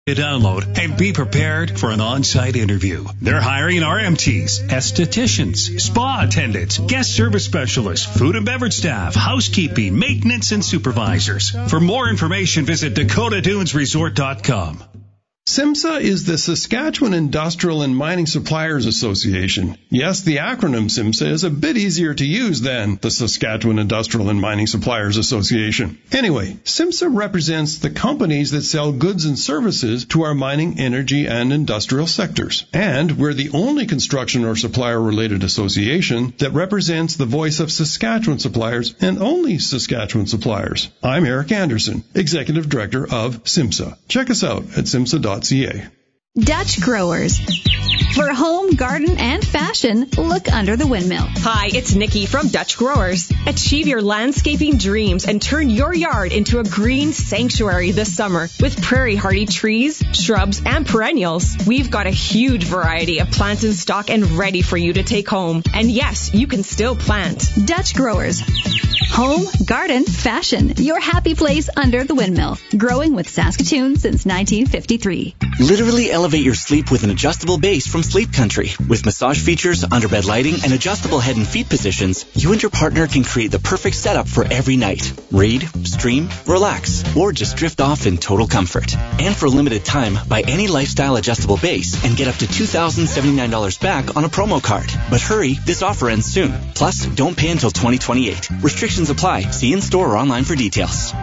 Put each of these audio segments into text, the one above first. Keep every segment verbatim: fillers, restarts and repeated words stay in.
Download and be prepared for an on-site interview. They're hiring R M Ts, estheticians, spa attendants, guest service specialists, food and beverage staff, housekeeping, maintenance, and supervisors. For more information, visit Dakota Dunes Resort dot com. SIMSA is the Saskatchewan Industrial and Mining Suppliers Association. Yes, the acronym SIMSA is a bit easier to use than the Saskatchewan Industrial and Mining Suppliers Association. Anyway, SIMSA represents the companies that sell goods and services to our mining, energy, and industrial sectors. And we're the only construction or supplier-related association that represents the voice of Saskatchewan suppliers and only Saskatchewan suppliers. I'm Eric Anderson, Executive Director of SIMSA. Check us out at simsa dot c a. Dutch Growers. For home, garden, and fashion, look under the windmill. Hi, it's Nikki from Dutch Growers. Achieve your landscaping dreams and turn your yard into a green sanctuary this summer with prairie hardy trees, shrubs, and perennials. We've got a huge variety of plants in stock and ready for you to take home. And yes, you can still plant. Dutch Growers. Home, garden, fashion. Your happy place under the windmill. Growing with Saskatoon since nineteen fifty-three. Literally elevate your sleep with an adjustable base from Sleep Country. With massage features, underbed lighting, and adjustable head and feet positions, you and your partner can create the perfect setup for every night. Read, stream, relax, or just drift off in total comfort. And for a limited time, buy any lifestyle adjustable base and get up to two thousand seventy-nine dollars back on a promo card. But hurry, this offer ends soon. Plus, don't pay until twenty twenty-eight. Restrictions apply. See in store or online for details.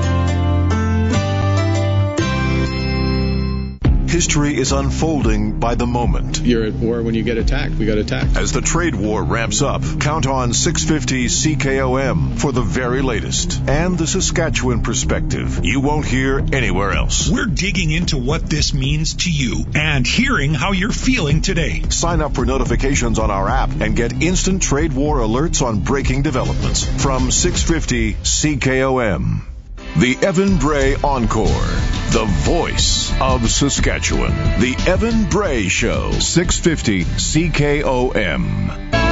History is unfolding by the moment. You're at war when you get attacked. We got attacked. As the trade war ramps up, count on six fifty C K O M for the very latest and the Saskatchewan perspective you won't hear anywhere else. We're digging into what this means to you and hearing how you're feeling today. Sign up for notifications on our app and get instant trade war alerts on breaking developments from six fifty C K O M. The Evan Bray Encore, the voice of Saskatchewan. The Evan Bray Show, six fifty C K O M.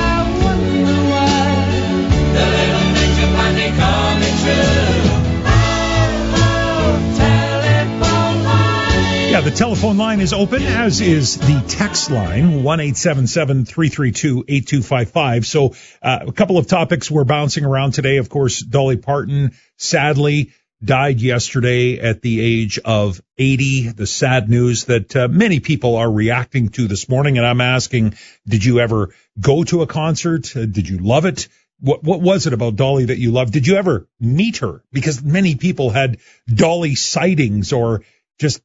Yeah, the telephone line is open, as is the text line, one eight seven seven, three three two, eight two five five. So uh, a couple of topics we're bouncing around today. Of course, Dolly Parton, sadly, died yesterday at the age of eighty. The sad news that uh, many people are reacting to this morning. And I'm asking, did you ever go to a concert? Uh, did you love it? What, what was it about Dolly that you loved? Did you ever meet her? Because many people had Dolly sightings or just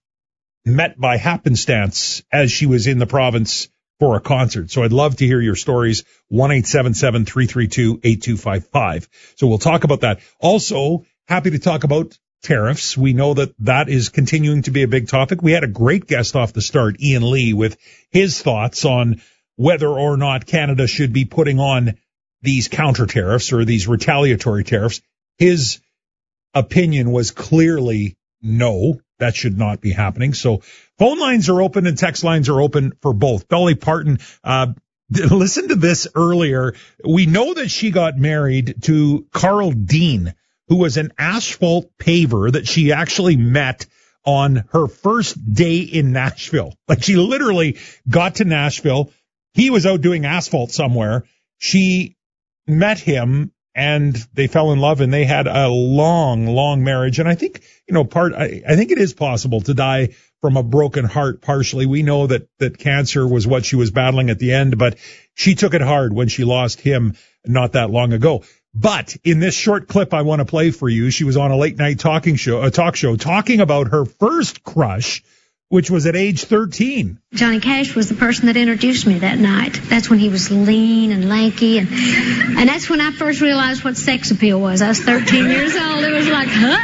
met by happenstance as she was in the province for a concert. So I'd love to hear your stories. one eight seven seven, three three two, eight two five five. So we'll talk about that. Also, happy to talk about tariffs. We know that that is continuing to be a big topic. We had a great guest off the start, Ian Lee, with his thoughts on whether or not Canada should be putting on these counter tariffs or these retaliatory tariffs. His opinion was clearly no, that should not be happening. So phone lines are open and text lines are open for both. Dolly Parton, uh, listen to this earlier. We know that she got married to Carl Dean, who was an asphalt paver that she actually met on her first day in Nashville. Like, she literally got to Nashville. He was out doing asphalt somewhere. She met him and they fell in love and they had a long, long marriage. And I think, you know, part, I, I think it is possible to die from a broken heart partially. We know that, that cancer was what she was battling at the end, but she took it hard when she lost him not that long ago. But in this short clip I want to play for you, she was on a late night talking show, a talk show, talking about her first crush, which was at age thirteen. Johnny Cash was the person that introduced me that night. That's when he was lean and lanky, and and that's when I first realized what sex appeal was. I was thirteen years old. It was like,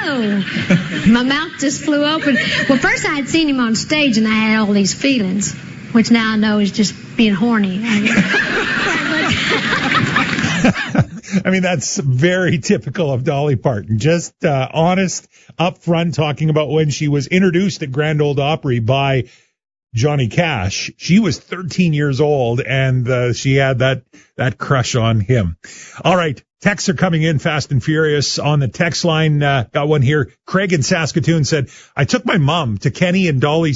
oh, my mouth just flew open. Well, first I had seen him on stage, and I had all these feelings, which now I know is just being horny. I mean, that's very typical of Dolly Parton. Just uh, honest, upfront, talking about when she was introduced at Grand Ole Opry by Johnny Cash. She was thirteen years old, and uh, she had that that crush on him. All right, texts are coming in fast and furious on the text line. Uh, got one here. Craig in Saskatoon said, I took my mom to Kenny and Dolly's